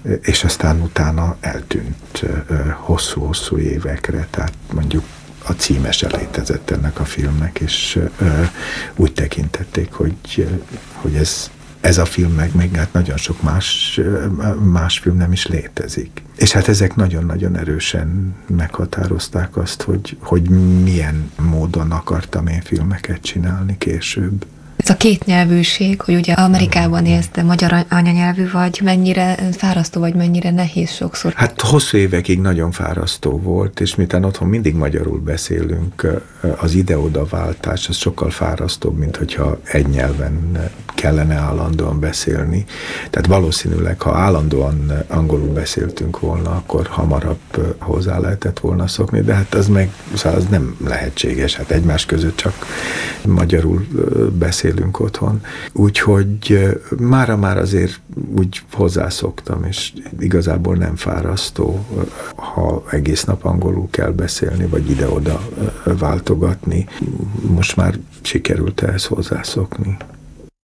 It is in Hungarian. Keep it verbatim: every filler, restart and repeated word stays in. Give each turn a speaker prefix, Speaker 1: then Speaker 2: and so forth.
Speaker 1: és aztán utána eltűnt hosszú-hosszú évekre, tehát mondjuk a címe se létezett ennek a filmnek, és úgy tekintették, hogy, hogy ez, ez a film meg még hát nagyon sok más, más film nem is létezik. És hát ezek nagyon-nagyon erősen meghatározták azt, hogy, hogy milyen módon akartam én filmeket csinálni később.
Speaker 2: Ez a kétnyelvűség, hogy ugye Amerikában élsz, de magyar anyanyelvű vagy, mennyire fárasztó, vagy mennyire nehéz sokszor?
Speaker 1: Hát hosszú évekig nagyon fárasztó volt, és miután otthon mindig magyarul beszélünk, az ide-oda váltás az sokkal fárasztóbb, mint hogyha egy nyelven kellene állandóan beszélni. Tehát valószínűleg, ha állandóan angolul beszéltünk volna, akkor hamarabb hozzá lehetett volna szokni, de hát az meg az nem lehetséges, hát egymás között csak magyarul beszélünk otthon. Úgyhogy mára már azért úgy hozzászoktam, és igazából nem fárasztó, ha egész nap angolul kell beszélni, vagy ide-oda váltogatni. Most már sikerült ehhez hozzászokni.